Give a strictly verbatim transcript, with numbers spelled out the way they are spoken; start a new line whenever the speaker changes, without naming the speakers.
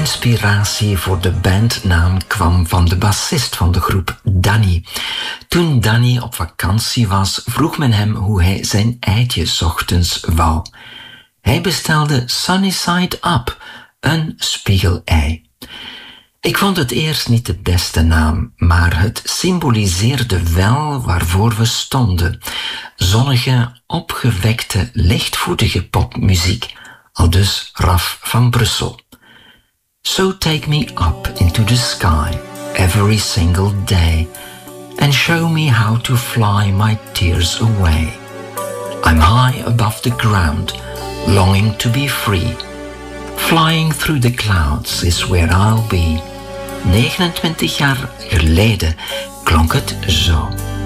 inspiratie voor de bandnaam kwam van de bassist van de groep, Danny. Toen Danny op vakantie was, vroeg men hem hoe hij zijn eitje 's ochtends wou. Hij bestelde Sunny Side Up, een spiegelei. Ik vond het eerst niet de beste naam, maar het symboliseerde wel waarvoor we stonden. Zonnige, opgewekte, lichtvoetige popmuziek, aldus Raf van Brussel. So take me up into the sky every single day and show me how to fly my tears away. I'm high above the ground, longing to be free. Flying through the clouds is where I'll be. negenentwintig jaar geleden klonk het zo.